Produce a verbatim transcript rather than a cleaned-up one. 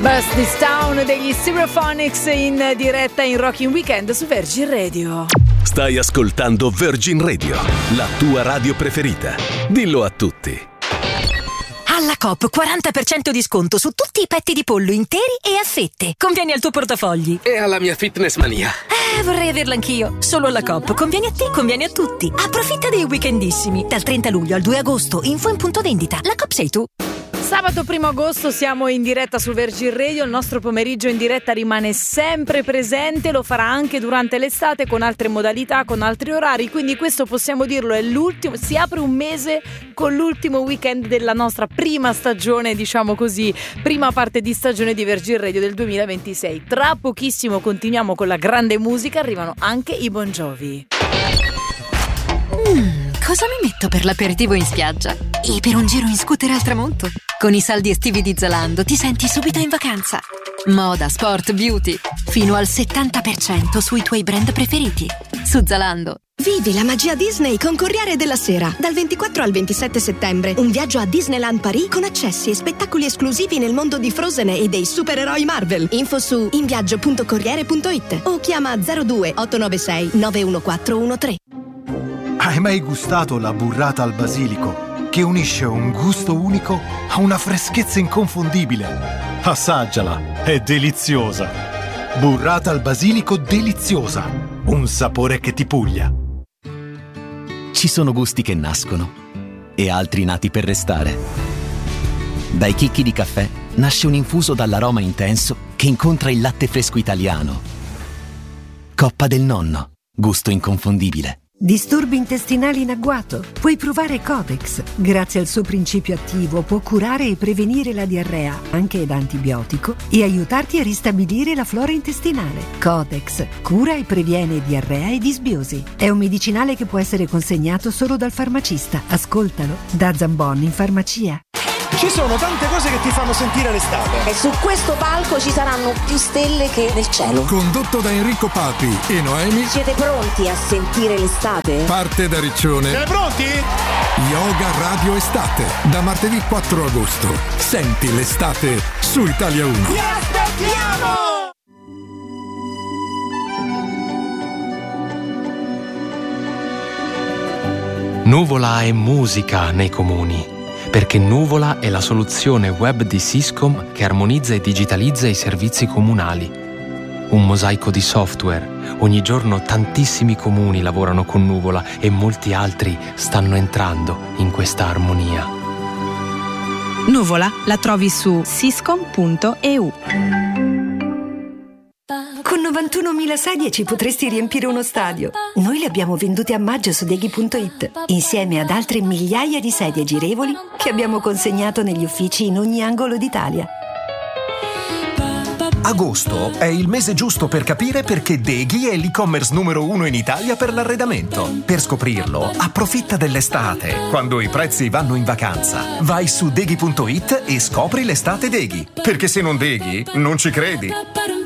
Burst This Town degli Stereophonics in diretta in Rocking Weekend su Virgin Radio. Stai ascoltando Virgin Radio, la tua radio preferita. Dillo a tutti. Alla Coop quaranta per cento di sconto su tutti i petti di pollo interi e a fette. Conviene al tuo portafogli. E alla mia fitness mania. Eh, vorrei averla anch'io. Solo alla Coop. Conviene a te, conviene a tutti. Approfitta dei weekendissimi. Dal trenta luglio al due agosto. Info in punto vendita. La Coop sei tu. Sabato primo agosto siamo in diretta su Virgin Radio, il nostro pomeriggio in diretta rimane sempre presente, lo farà anche durante l'estate con altre modalità, con altri orari, quindi questo possiamo dirlo, è l'ultimo, si apre un mese con l'ultimo weekend della nostra prima stagione, diciamo così, prima parte di stagione di Virgin Radio del duemilaventisei. Tra pochissimo continuiamo con la grande musica, arrivano anche i Bon Jovi. Mm, cosa mi metto per l'aperitivo in spiaggia? E per un giro in scooter al tramonto? Con i saldi estivi di Zalando ti senti subito in vacanza. Moda, sport, beauty. Fino al settanta per cento sui tuoi brand preferiti. Su Zalando. Vivi la magia Disney con Corriere della Sera. Dal ventiquattro al ventisette settembre. Un viaggio a Disneyland Paris con accessi e spettacoli esclusivi nel mondo di Frozen e dei supereroi Marvel. Info su inviaggio punto corriere punto it o chiama zero due otto nove sei nove uno quattro uno tre. Hai mai gustato la burrata al basilico? Che unisce un gusto unico a una freschezza inconfondibile. Assaggiala, è deliziosa. Burrata al basilico deliziosa. Un sapore che ti puglia. Ci sono gusti che nascono e altri nati per restare. Dai chicchi di caffè nasce un infuso dall'aroma intenso che incontra il latte fresco italiano. Coppa del Nonno, gusto inconfondibile. Disturbi intestinali in agguato? Puoi provare Codex. Grazie al suo principio attivo può curare e prevenire la diarrea, anche da antibiotico, e aiutarti a ristabilire la flora intestinale. Codex cura e previene diarrea e disbiosi. È un medicinale che può essere consegnato solo dal farmacista. Ascoltalo da Zambon in farmacia. Ci sono tante cose che ti fanno sentire l'estate. E su questo palco ci saranno più stelle che nel cielo. Condotto da Enrico Papi e Noemi. Siete pronti a sentire l'estate? Parte da Riccione. Siete pronti? Yoga Radio Estate. Da martedì quattro agosto. Senti l'estate su Italia uno. Vi aspettiamo! Nuvola è musica nei comuni. Perché Nuvola è la soluzione web di Syscom che armonizza e digitalizza i servizi comunali. Un mosaico di software. Ogni giorno tantissimi comuni lavorano con Nuvola e molti altri stanno entrando in questa armonia. Nuvola la trovi su syscom punto e u. Con novantunomila sedie ci potresti riempire uno stadio. Noi le abbiamo vendute a maggio su deghi punto it, insieme ad altre migliaia di sedie girevoli che abbiamo consegnato negli uffici in ogni angolo d'Italia. Agosto è il mese giusto per capire perché Deghi è l'e-commerce numero uno in Italia per l'arredamento. Per scoprirlo, approfitta dell'estate, quando i prezzi vanno in vacanza. Vai su deghi punto it e scopri l'estate Deghi. Perché se non deghi, non ci credi.